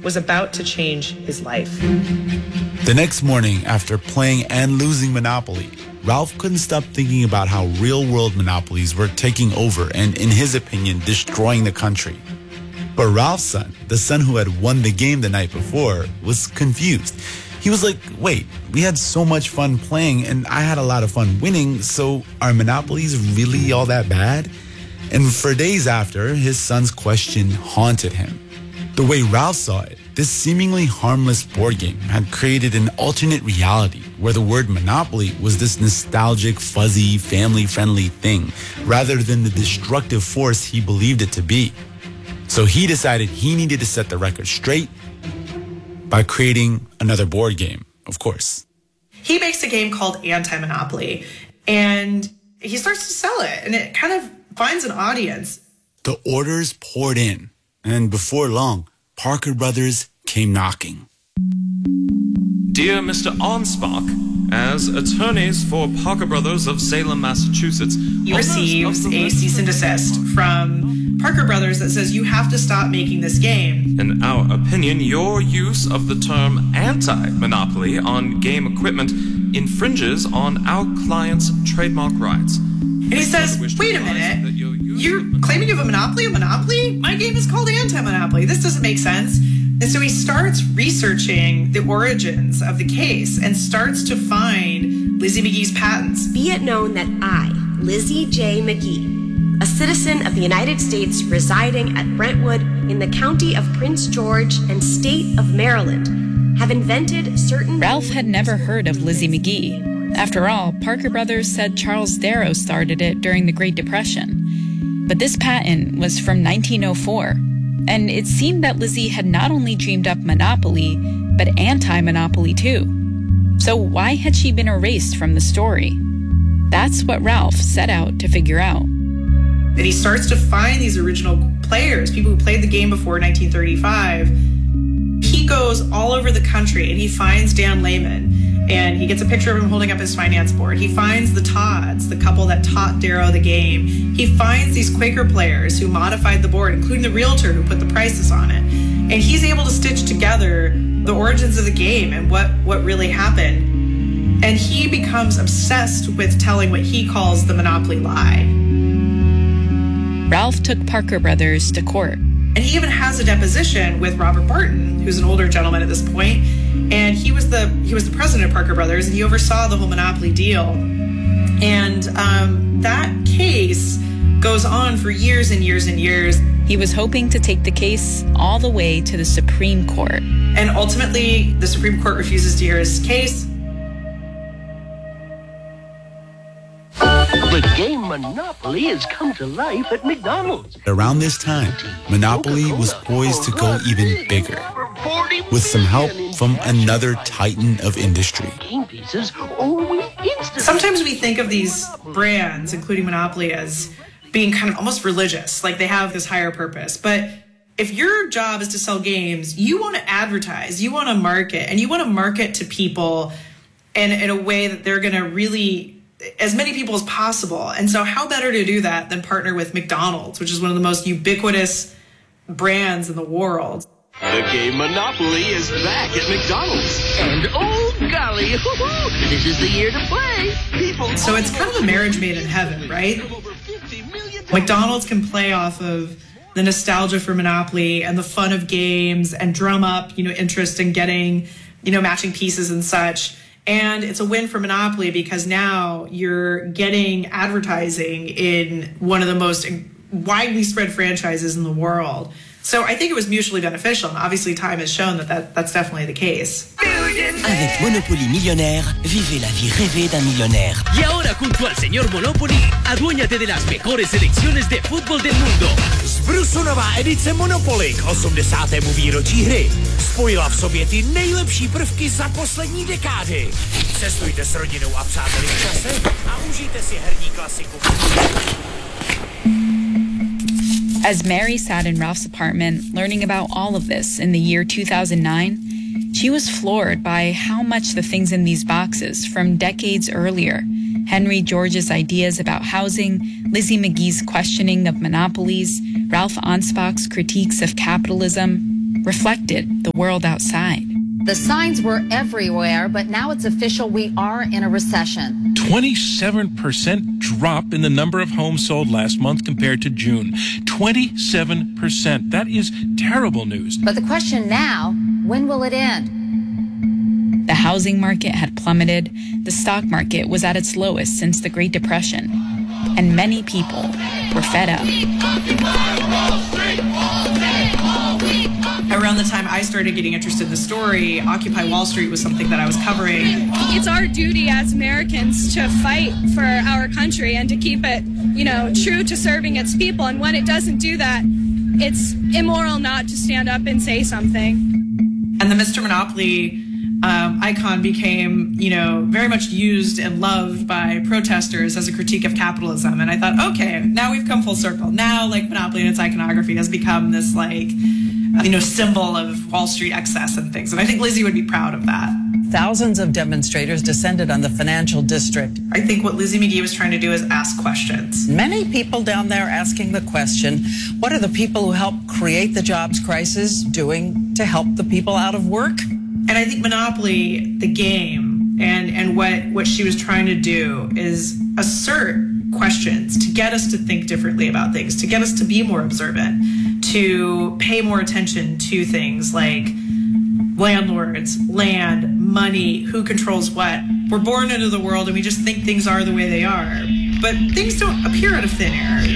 was about to change his life. The next morning, after playing and losing Monopoly, Ralph couldn't stop thinking about how real-world monopolies were taking over and, in his opinion, destroying the country. But Ralph's son, the son who had won the game the night before, was confused. He was like, wait, we had so much fun playing and I had a lot of fun winning, so are monopolies really all that bad? And for days after, his son's question haunted him. The way Ralph saw it, this seemingly harmless board game had created an alternate reality where the word monopoly was this nostalgic, fuzzy, family-friendly thing rather than the destructive force he believed it to be. So he decided he needed to set the record straight by creating another board game, of course. He makes a game called Anti-Monopoly, and he starts to sell it, and it kind of finds an audience. The orders poured in, and before long, Parker Brothers came knocking. Dear Mr. Onspark, as attorneys for Parker Brothers of Salem, Massachusetts... He receives a cease and desist from Parker Brothers that says you have to stop making this game. In our opinion, your use of the term anti-monopoly on game equipment infringes on our client's trademark rights. And he says, wait a minute, you're claiming you have a monopoly? A monopoly? My game is called Anti-Monopoly. This doesn't make sense. And so he starts researching the origins of the case and starts to find Lizzie McGee's patents. Be it known that I, Lizzie J. McGee, a citizen of the United States residing at Brentwood in the county of Prince George and state of Maryland, have invented certain... Ralph had never heard of Lizzie McGee. After all, Parker Brothers said Charles Darrow started it during the Great Depression. But this patent was from 1904. And it seemed that Lizzie had not only dreamed up Monopoly, but anti-monopoly too. So why had she been erased from the story? That's what Ralph set out to figure out. And he starts to find these original players, people who played the game before 1935. He goes all over the country and he finds Dan Lehman, and he gets a picture of him holding up his finance board. He finds the Todds, the couple that taught Darrow the game. He finds these Quaker players who modified the board, including the realtor who put the prices on it. And he's able to stitch together the origins of the game and what really happened. And he becomes obsessed with telling what he calls the Monopoly lie. Ralph took Parker Brothers to court. And he even has a deposition with Robert Barton, who's an older gentleman at this point, and he was the president of Parker Brothers, and he oversaw the whole Monopoly deal. And that case goes on for years and years and years. He was hoping to take the case all the way to the Supreme Court. And ultimately, the Supreme Court refuses to hear his case. The game Monopoly has come to life at McDonald's. Around this time, Monopoly was poised to go even bigger, with some help from another titan of industry. Game pieces always instantly. Sometimes we think of these brands, including Monopoly, as being kind of almost religious, like they have this higher purpose. But if your job is to sell games, you want to advertise, you want to market, and you want to market to people in a way that they're going to really, as many people as possible. And so how better to do that than partner with McDonald's, which is one of the most ubiquitous brands in the world. The game Monopoly is back at McDonald's. And oh golly, this is the year to play. So it's kind of a marriage made in heaven, right? McDonald's can play off of the nostalgia for Monopoly and the fun of games and drum up, interest in getting, matching pieces and such. And it's a win for Monopoly because now you're getting advertising in one of the most widely spread franchises in the world. So I think it was mutually beneficial, and obviously time has shown that that's definitely the case. Avec Monopoly Millionaire, vivez la vie rêvée d'un millionnaire. Y ahora junto al señor Monopoly, aduéñate de las mejores selecciones de fútbol del mundo. Zbrusu nová edice Monopoly k 80. výročí hry. Spojila v sobě ty nejlepší prvky za poslední dekády. Cestujte s rodinou a přáteli v čase a užijte si herní klasiku. As Mary sat in Ralph's apartment learning about all of this in the year 2009, she was floored by how much the things in these boxes from decades earlier, Henry George's ideas about housing, Lizzie McGee's questioning of monopolies, Ralph Anspach's critiques of capitalism, reflected the world outside. The signs were everywhere, but now it's official, we are in a recession. 27% drop in the number of homes sold last month compared to June. 27%. That is terrible news. But the question now, when will it end? The housing market had plummeted. The stock market was at its lowest since the Great Depression. And many people were fed up. Around the time I started getting interested in the story, Occupy Wall Street was something that I was covering. It's our duty as Americans to fight for our country and to keep it, true to serving its people. And when it doesn't do that, it's immoral not to stand up and say something. And the Mr. Monopoly icon became, very much used and loved by protesters as a critique of capitalism. And I thought, okay, now we've come full circle. Now, Monopoly and its iconography has become this, symbol of Wall Street excess and things. And I think Lizzie would be proud of that. Thousands of demonstrators descended on the financial district. I think what Lizzie McGee was trying to do is ask questions. Many people down there asking the question, what are the people who helped create the jobs crisis doing to help the people out of work? And I think Monopoly, the game, and what she was trying to do is assert questions to get us to think differently about things, to get us to be more observant, to pay more attention to things like landlords, land, money, who controls what. We're born into the world and we just think things are the way they are. But things don't appear out of thin air.